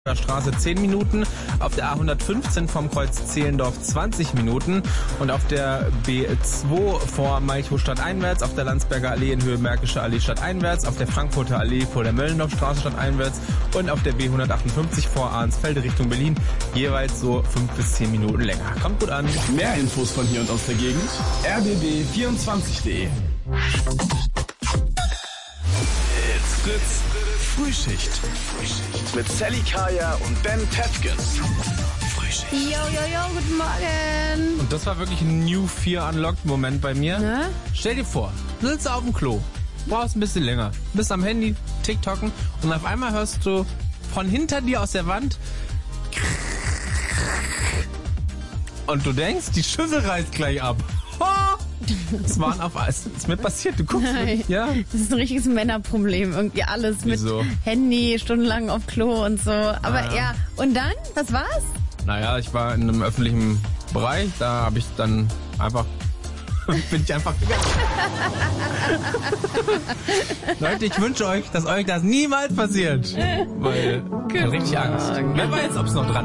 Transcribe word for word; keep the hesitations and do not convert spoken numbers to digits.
der Straße zehn Minuten, auf der A hundertfünfzehn vom Kreuz Zehlendorf zwanzig Minuten und auf der B zwei vor Malchow stadteinwärts, auf der Landsberger Allee in Höhe Märkische Allee stadteinwärts, auf der Frankfurter Allee vor der Möllendorfstraße stadteinwärts und auf der B hundertachtundfünfzig vor Arnsfelde Richtung Berlin jeweils so fünf bis zehn Minuten länger. Kommt gut an. Mehr Infos von hier und aus der Gegend r b b vierundzwanzig punkt de. It's Fritz Frühschicht. Frühschicht. Mit Sally Kaya und Ben Tätgens. Frühschicht. Jo, jo, jo, guten Morgen. Und das war wirklich ein New vier Unlocked Moment bei mir. Ne? Stell dir vor, du sitzt auf dem Klo, brauchst ein bisschen länger, bist am Handy, TikToken und auf einmal hörst du von hinter dir aus der Wand und du denkst, die Schüssel reißt gleich ab. Das war auf Eis. Das ist mir passiert. Du guckst mich, ja. Das ist ein richtiges Männerproblem. Irgendwie alles Wieso? mit Handy, stundenlang auf Klo und so. Aber Ah, ja. ja, und dann? Was war's? Naja, ich war in einem öffentlichen Bereich, da habe ich dann einfach bin ich einfach gegangen. Leute, ich wünsche euch, dass euch das niemals passiert. Weil ich hab richtig Angst. Wer weiß, ob es noch dran